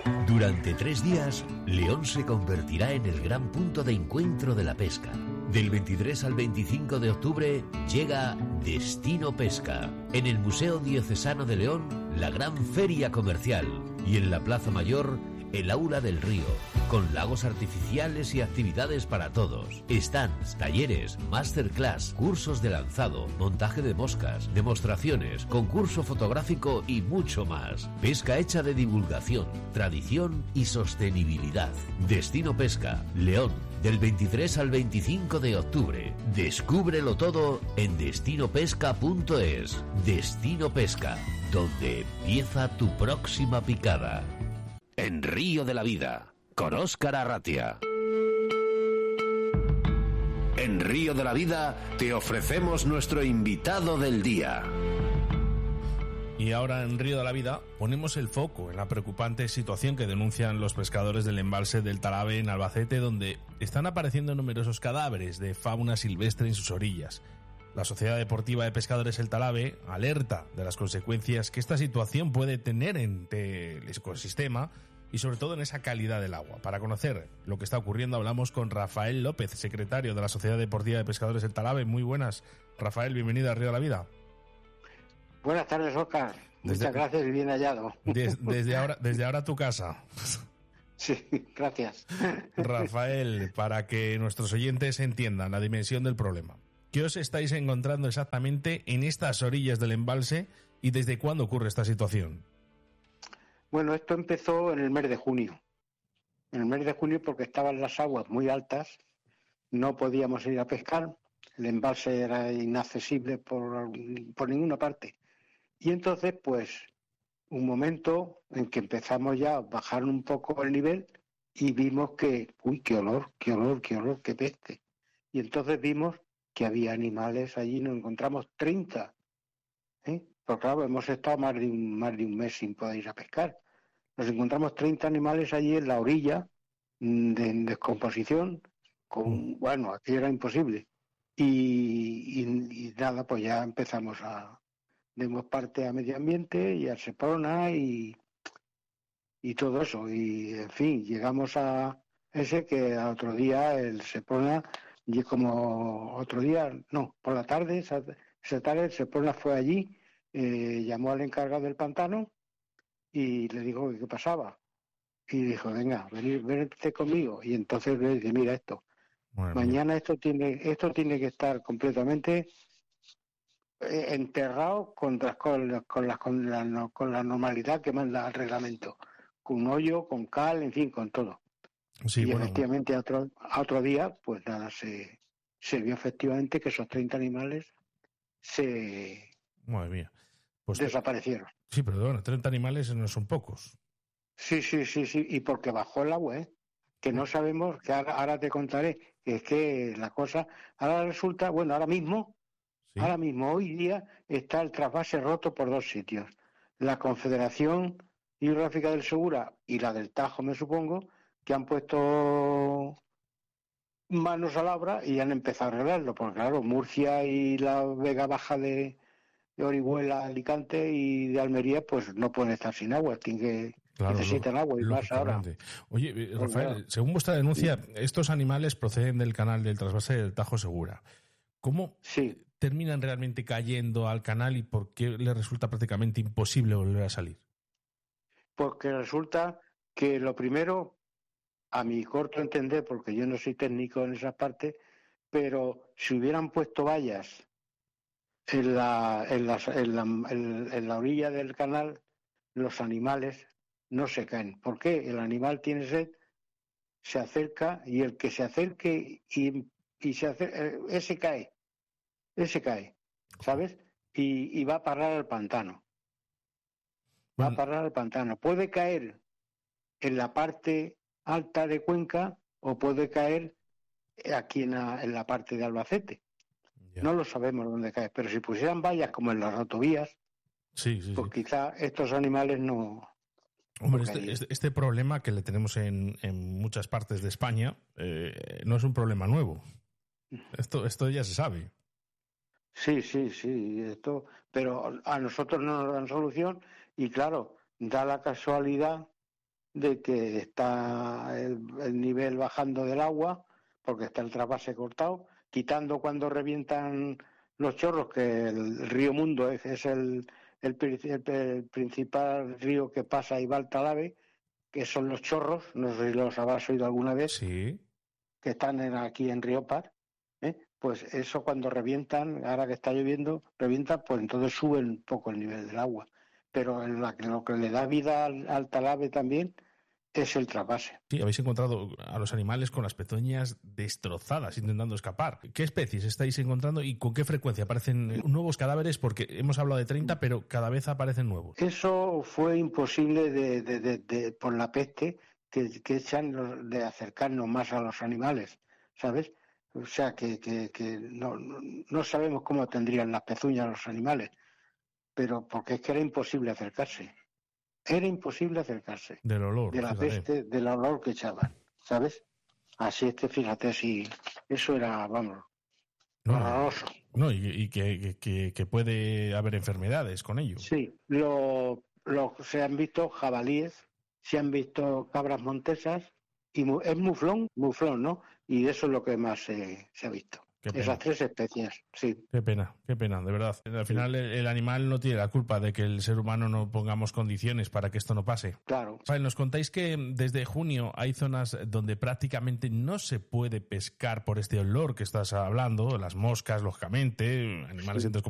Durante 3 días, León se convertirá en el gran punto de encuentro de la pesca. Del 23 al 25 de octubre llega Destino Pesca. En el Museo Diocesano de León, la gran feria comercial. Y en la Plaza Mayor, el Aula del Río, con lagos artificiales y actividades para todos. Stands, talleres, masterclass, cursos de lanzado, montaje de moscas, demostraciones, concurso fotográfico y mucho más. Pesca hecha de divulgación, tradición y sostenibilidad. Destino Pesca, León, del 23 al 25 de octubre. Descúbrelo todo en destinopesca.es. Destino Pesca, donde empieza tu próxima picada. En Río de la Vida, con Óscar Arratia. En Río de la Vida te ofrecemos nuestro invitado del día. Y ahora en Río de la Vida ponemos el foco en la preocupante situación que denuncian los pescadores del embalse del Talabe en Albacete, donde están apareciendo numerosos cadáveres de fauna silvestre en sus orillas. La Sociedad Deportiva de Pescadores El Talabe alerta de las consecuencias que esta situación puede tener en el ecosistema y sobre todo en esa calidad del agua. Para conocer lo que está ocurriendo hablamos con Rafael López, secretario de la Sociedad Deportiva de Pescadores El Talabe. Muy buenas, Rafael, bienvenido a Río de la Vida. Buenas tardes, Óscar. Muchas gracias y bien hallado. Desde ahora tu casa. Sí, gracias. Rafael, para que nuestros oyentes entiendan la dimensión del problema, ¿qué os estáis encontrando exactamente en estas orillas del embalse y desde cuándo ocurre esta situación? Bueno, esto empezó en el mes de junio. En el mes de junio porque estaban las aguas muy altas, no podíamos ir a pescar, el embalse era inaccesible por ninguna parte. Y entonces, pues, un momento en que empezamos ya a bajar un poco el nivel y vimos que, qué olor, qué peste. Y entonces vimos que había animales allí, nos encontramos 30. Pues claro, hemos estado más de un mes sin poder ir a pescar. Nos encontramos 30 animales allí en la orilla, en descomposición, bueno, aquí era imposible. Y nada, pues ya empezamos demos parte a Medio Ambiente y a Seprona y todo eso. Y en fin, llegamos a ese que al otro día el Seprona, y como otro día, no, por la tarde, esa tarde el Seprona fue allí, llamó al encargado del pantano y le dijo que qué pasaba. Y dijo, venga, vente conmigo. Y entonces le dice, mira esto, mañana esto tiene que estar completamente enterrado con la normalidad que manda el reglamento, con un hoyo, con cal, en fin, con todo. Sí, y efectivamente a otro día, pues nada, se vio efectivamente que esos 30 animales Madre mía. Pues desaparecieron. Sí, pero bueno, 30 animales no son pocos. Sí, y porque bajó el agua, que no sabemos, que ahora te contaré, que es que la cosa, ahora resulta, bueno, ahora mismo, hoy día, está el trasvase roto por 2 sitios. La Confederación Hidrográfica del Segura y la del Tajo, me supongo, que han puesto manos a la obra y han empezado a arreglarlo, porque claro, Murcia y la Vega Baja de Orihuela, Alicante y de Almería, pues no pueden estar sin agua, necesitan agua y más ahora. Oye, Rafael, según vuestra denuncia, estos animales proceden del canal del trasvase del Tajo Segura. ¿Cómo terminan realmente cayendo al canal y por qué les resulta prácticamente imposible volver a salir? Porque resulta que lo primero, a mi corto entender, porque yo no soy técnico en esa parte, pero si hubieran puesto vallas en la orilla del canal, los animales no se caen. ¿Por qué? El animal tiene sed, se acerca y el que se acerque y se acerca, ese cae, ¿sabes? Y va a parar al pantano. Va a parar al pantano. Puede caer en la parte alta de Cuenca o puede caer aquí en la parte de Albacete. Ya. No lo sabemos dónde cae, pero si pusieran vallas como en las autovías, pues quizá estos animales no... Hombre, este problema que le tenemos en muchas partes de España no es un problema nuevo. Esto ya se sabe. Sí, pero a nosotros no nos dan solución y claro, da la casualidad de que está el nivel bajando del agua, porque está el trasvase cortado, quitando cuando revientan los chorros, que el río Mundo es el principal río que pasa y va al Talavera, que son los chorros, no sé si los habrás oído alguna vez, Sí. que están aquí en Riópar, pues eso cuando revientan, ahora que está lloviendo, revientan, pues entonces sube un poco el nivel del agua. Pero lo que le da vida al Talavera también es el trasvase. Sí, habéis encontrado a los animales con las pezuñas destrozadas, intentando escapar. ¿Qué especies estáis encontrando y con qué frecuencia aparecen nuevos cadáveres? Porque hemos hablado de 30, pero cada vez aparecen nuevos. Eso fue imposible por la peste que echan de acercarnos más a los animales, ¿sabes? O sea, que no sabemos cómo tendrían las pezuñas los animales, pero porque es que era imposible acercarse. Era imposible acercarse. Del olor. De la peste, del olor que echaban, ¿sabes? Así es que fíjate, si eso era, vamos, horroroso. No, y que puede haber enfermedades con ello. Sí, se han visto jabalíes, se han visto cabras montesas, y es muflón, ¿no? Y eso es lo que más se ha visto. Esas 3 especies, sí. Qué pena, de verdad. Al final el animal no tiene la culpa de que el ser humano no pongamos condiciones para que esto no pase. Claro. Nos contáis que desde junio hay zonas donde prácticamente no se puede pescar por este olor que estás hablando, las moscas, lógicamente, animales entre